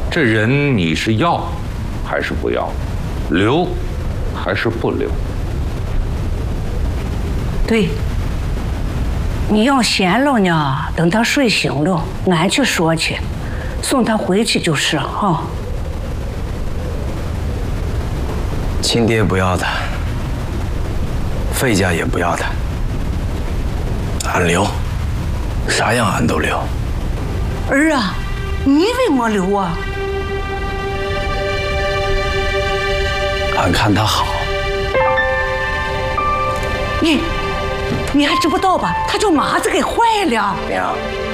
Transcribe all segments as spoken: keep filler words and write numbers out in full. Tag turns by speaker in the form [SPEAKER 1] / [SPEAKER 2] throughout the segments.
[SPEAKER 1] 这人你是要还是不要？留还是不留？
[SPEAKER 2] 对。你要闲了呢，等他睡醒了，俺去说去，送他回去就是哈。
[SPEAKER 3] 亲爹不要他，费家也不要他，俺留，啥样俺都留。
[SPEAKER 2] 儿啊，你为么留啊？
[SPEAKER 3] 俺看他好。
[SPEAKER 2] 你，你还知不道吧？他叫麻子给坏了。
[SPEAKER 3] 娘，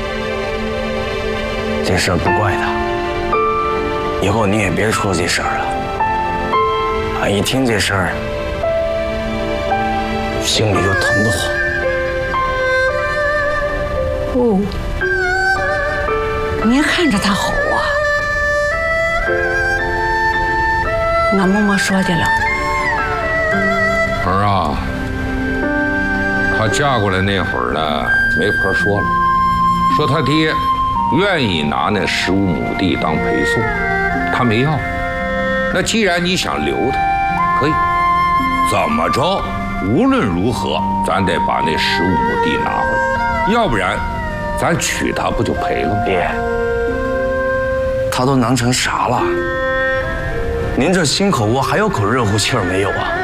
[SPEAKER 3] 这事儿不怪他，以后你也别说这事儿了。俺一听这事儿，心里就疼得慌。
[SPEAKER 2] 哦，你看着他好啊。俺嬷嬷说的了。
[SPEAKER 1] 儿啊，她嫁过来那会儿呢，媒婆说了，说她爹愿意拿那十五亩地当陪送，她没要。那既然你想留她，可以，怎么着，无论如何，咱得把那十五亩地拿回来，要不然，咱娶她不就赔了吗？
[SPEAKER 3] 爹，他都囊成啥了？您这心口窝还有口热乎气儿没有啊？